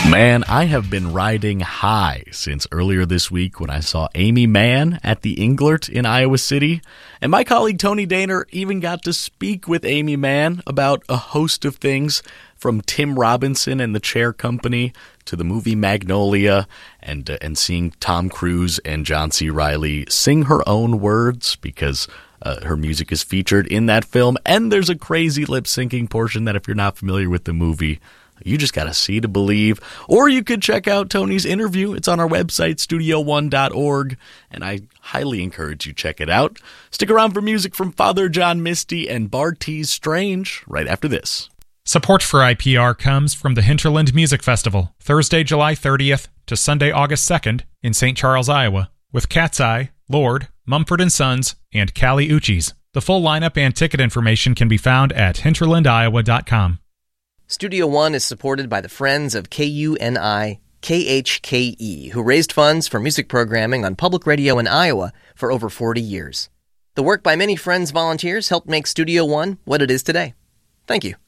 Man, I have been riding high since earlier this week when I saw Aimee Mann at the Englert in Iowa City. And my colleague Tony Daner even got to speak with Aimee Mann about a host of things, from Tim Robinson and the Chair Company to the movie Magnolia, and seeing Tom Cruise and John C. Reilly sing her own words because her music is featured in that film. And there's a crazy lip-syncing portion that, if you're not familiar with the movie, you just got to see to believe. Or you could check out Tony's interview. It's on our website, studio1.org, and I highly encourage you check it out. Stick around for music from Father John Misty and Bartees Strange right after this. Support for IPR comes from the Hinterland Music Festival, Thursday, July 30th to Sunday, August 2nd in St. Charles, Iowa, with Cat's Eye, Lord, Mumford & Sons, and Kali Uchis. The full lineup and ticket information can be found at hinterlandiowa.com. Studio One is supported by the Friends of KUNI KHKE, who raised funds for music programming on public radio in Iowa for over 40 years. The work by many Friends volunteers helped make Studio One what it is today. Thank you.